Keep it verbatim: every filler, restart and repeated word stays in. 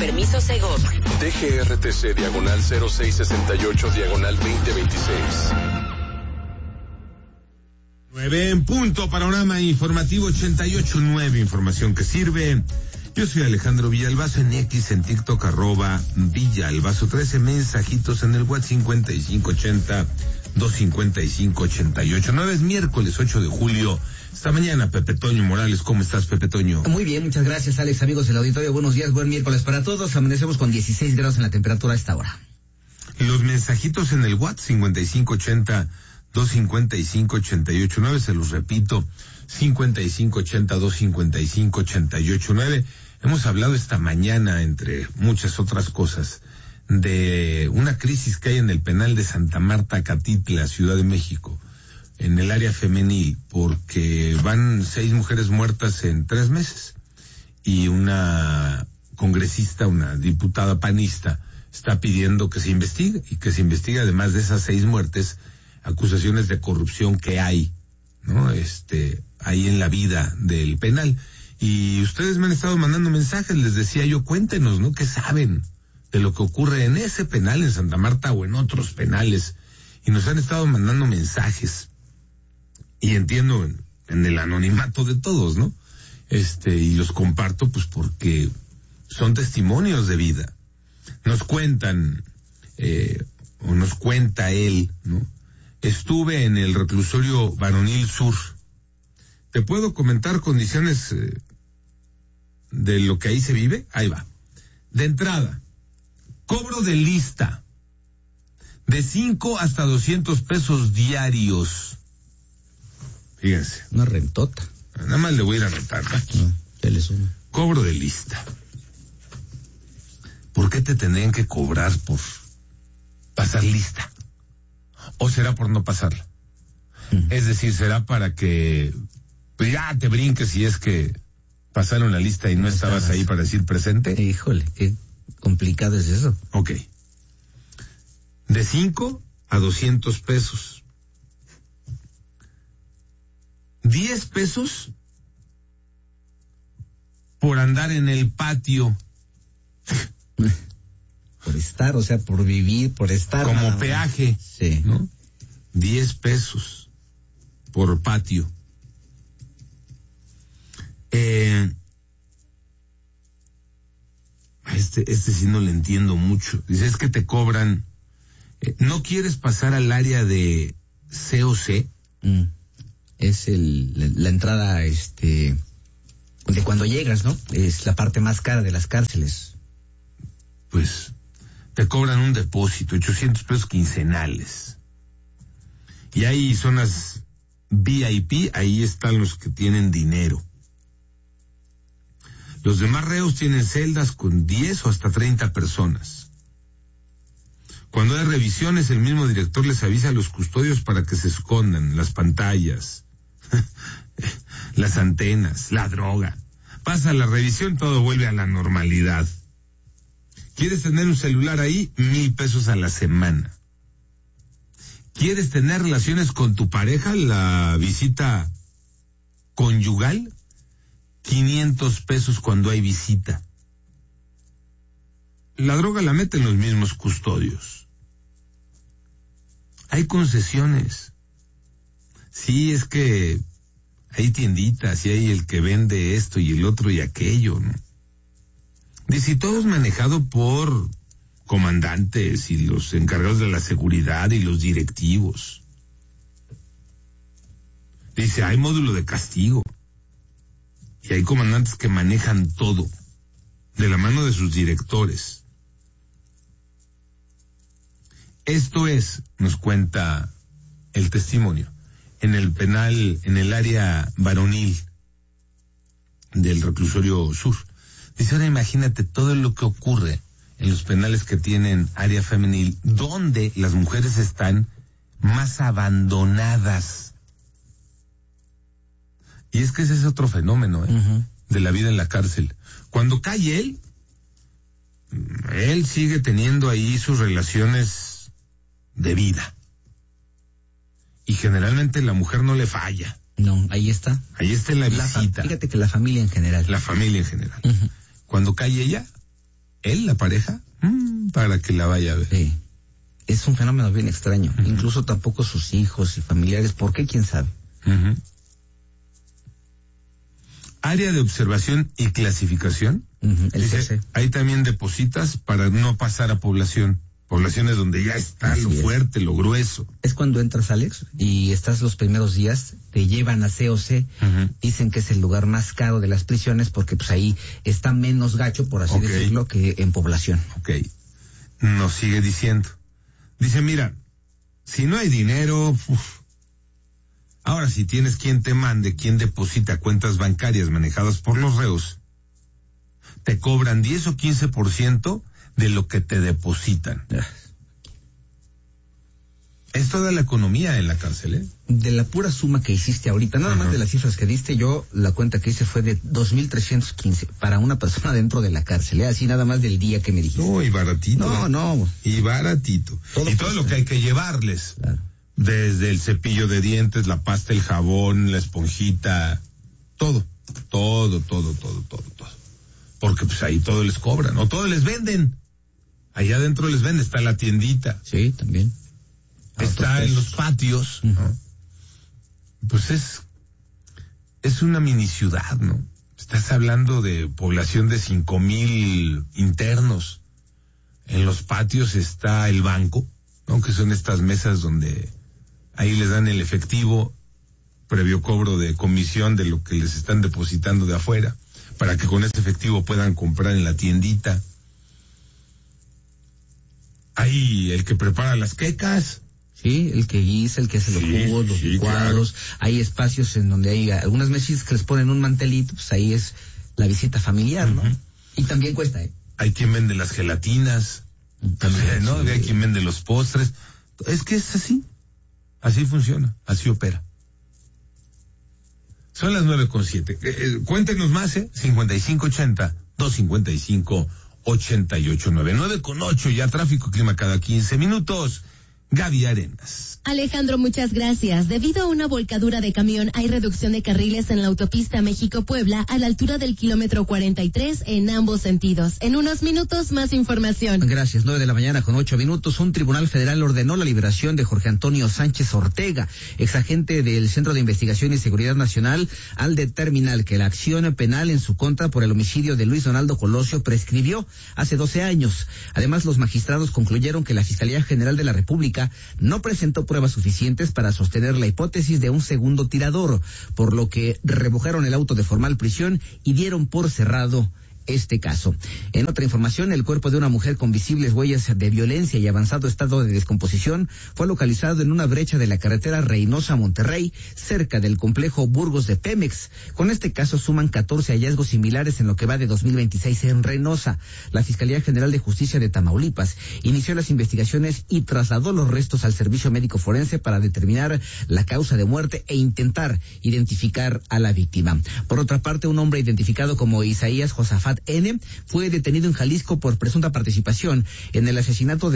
Permiso Segov. D G R T C diagonal cero seis sesenta y ocho diagonal veinte veintiséis. nueve en punto, panorama informativo ochenta y ocho nueve, información que sirve. Yo soy Alejandro Villalbazo, en X, en TikTok, arroba Villalbazo, trece mensajitos en el WhatsApp cincuenta y cinco ochenta, doscientos cincuenta y cinco ochenta y ocho nueve. Es miércoles ocho de julio. Esta mañana, Pepe Toño Morales, ¿cómo estás, Pepe Toño? Muy bien, muchas gracias, Alex. Amigos del auditorio, buenos días, buen miércoles para todos. Amanecemos con dieciséis grados en la temperatura a esta hora. Los mensajitos en el WhatsApp cincuenta y cinco ochenta, doscientos cincuenta y cinco ochenta y ocho nueve, se los repito, cincuenta y cinco ochenta, doscientos cincuenta y cinco ochenta y ocho nueve. Hemos hablado esta mañana, entre muchas otras cosas, de una crisis que hay en el penal de Santa Marta, Catitla, Ciudad de México, en el área femenil, porque van seis mujeres muertas en tres meses y una congresista, una diputada panista, está pidiendo que se investigue y que se investigue, además de esas seis muertes, acusaciones de corrupción que hay, ¿no? Este, ahí en la vida del penal. Y ustedes me han estado mandando mensajes, les decía yo, cuéntenos, ¿no? ¿Qué saben de lo que ocurre en ese penal en Santa Marta o en otros penales? Y nos han estado mandando mensajes. Y entiendo en, en el anonimato de todos, ¿no? Este, y los comparto pues porque son testimonios de vida. Nos cuentan, eh, o nos cuenta él, ¿no? Estuve en el reclusorio Varonil Sur. ¿Te puedo comentar condiciones eh, de lo que ahí se vive? Ahí va. De entrada, cobro de lista de cinco hasta doscientos pesos diarios. Fíjense. Una rentota. Nada más le voy a ir a rentar, ¿no? No, ya le sumo. Cobro de lista. ¿Por qué te tendrían que cobrar por pasar lista? ¿O será por no pasarla? Mm. Es decir, será para que pues ya te brinques si es que pasaron la lista y no, no estabas ahí para decir presente. Híjole, qué complicado es eso. Ok. De cinco a doscientos pesos. diez pesos por andar en el patio. Por estar, o sea, por vivir, por estar. Como peaje. Sí. ¿No? diez pesos por patio. Eh, este, este sí no le entiendo mucho. Dice, es que te cobran, eh, ¿no quieres pasar al área de C O C? Mm. Es el, la, la entrada, este, de cuando llegas, ¿no? Es la parte más cara de las cárceles. Pues, te cobran un depósito, ochocientos pesos quincenales. Y hay zonas V I P, ahí están los que tienen dinero. Los demás reos tienen celdas con diez o hasta treinta personas. Cuando hay revisiones, el mismo director les avisa a los custodios para que se escondan las pantallas, las antenas, la droga. Pasa la revisión, todo vuelve a la normalidad. ¿Quieres tener un celular ahí? Mil pesos a la semana. ¿Quieres tener relaciones con tu pareja? La visita conyugal, quinientos pesos cuando hay visita. La droga la meten los mismos custodios. Hay concesiones. Sí, es que hay tienditas y hay el que vende esto y el otro y aquello, ¿no? Dice, y todo es manejado por comandantes y los encargados de la seguridad y los directivos. Dice, hay módulo de castigo. Y hay comandantes que manejan todo, de la mano de sus directores. Esto es, nos cuenta el testimonio, en el penal, en el área varonil del reclusorio sur. Dice, ahora imagínate todo lo que ocurre en los penales que tienen área femenil, donde las mujeres están más abandonadas. Y es que ese es otro fenómeno, ¿eh? Uh-huh. De la vida en la cárcel. Cuando cae él, él sigue teniendo ahí sus relaciones de vida. Y generalmente la mujer no le falla. No, ahí está. Ahí está en la, la visita. Fíjate que la familia en general. La familia en general. Uh-huh. Cuando cae ella, ¿Él, la pareja? Mm, para que la vaya a ver. Sí. Es un fenómeno bien extraño. Uh-huh. Incluso tampoco sus hijos y familiares. ¿Por qué? ¿Quién sabe? Uh-huh. Área de observación y clasificación. Uh-huh. El Dice, C C. ahí también depositas para no pasar a población. Poblaciones donde ya está Así lo es. fuerte, lo grueso. Es cuando entras, Alex, y estás los primeros días, te llevan a C O C, uh-huh. dicen que es el lugar más caro de las prisiones porque pues ahí está menos gacho, por así okay. decirlo, que en población. Ok. Nos sigue diciendo. Dice, mira, si no hay dinero, uf, ahora si tienes quien te mande, quien deposita cuentas bancarias manejadas por los reos, te cobran diez o quince por ciento de lo que te depositan. Es toda la economía en la cárcel, ¿eh? De la pura suma que hiciste ahorita, nada uh-huh. más de las cifras que diste, yo la cuenta que hice fue de dos mil trescientos quince para una persona dentro de la cárcel, ¿eh? Así nada más del día que me dijiste. No, y baratito. No, no. Y baratito. Todo y todo pasa. Lo que hay que llevarles. Claro. Desde el cepillo de dientes, la pasta, el jabón, la esponjita, todo, todo, todo, todo, todo, todo. Porque pues ahí todo les cobran, o todo les venden. Allá adentro les venden, está la tiendita. Sí, también. Está en los patios. Uh-huh. ¿No? Pues es, es una mini ciudad, ¿no? Estás hablando de población de cinco mil internos. En los patios está el banco, ¿no? Que son estas mesas donde ahí les dan el efectivo, previo cobro de comisión de lo que les están depositando de afuera, para que con ese efectivo puedan comprar en la tiendita. Hay el que prepara las quecas. Sí, el que guisa, el que hace los sí, jugos, los sí, licuados. Claro. Hay espacios en donde hay algunas mesitas que les ponen un mantelito, pues ahí es la visita familiar, ¿no? Uh-huh. Y también cuesta, ¿eh? Hay quien vende las gelatinas, también, ¿no? Sí. Hay quien vende los postres. Es que es así. Así funciona, así opera. Son las nueve con siete. Eh, eh, cuéntenos más, ¿eh? cincuenta y cinco ochenta, doscientos cincuenta y cinco, ochenta y ocho nueve. nueve con ocho, ya tráfico, clima cada quince minutos. Gaby Arenas. Alejandro, muchas gracias. Debido a una volcadura de camión, hay reducción de carriles en la autopista México-Puebla a la altura del kilómetro cuarenta y tres en ambos sentidos. En unos minutos, más información. Gracias. Nueve de la mañana con ocho minutos. Un tribunal federal ordenó la liberación de Jorge Antonio Sánchez Ortega, exagente del Centro de Investigación y Seguridad Nacional, al determinar que la acción penal en su contra por el homicidio de Luis Donaldo Colosio prescribió hace doce años. Además, los magistrados concluyeron que la Fiscalía General de la República no presentó pruebas suficientes para sostener la hipótesis de un segundo tirador, por lo que revocaron el auto de formal prisión y dieron por cerrado este caso. En otra información, el cuerpo de una mujer con visibles huellas de violencia y avanzado estado de descomposición fue localizado en una brecha de la carretera Reynosa-Monterrey, cerca del complejo Burgos de Pemex. Con este caso suman catorce hallazgos similares en lo que va de dos mil veintiséis en Reynosa. La Fiscalía General de Justicia de Tamaulipas inició las investigaciones y trasladó los restos al servicio médico forense para determinar la causa de muerte e intentar identificar a la víctima. Por otra parte, un hombre identificado como Isaías Josafat N fue detenido en Jalisco por presunta participación en el asesinato de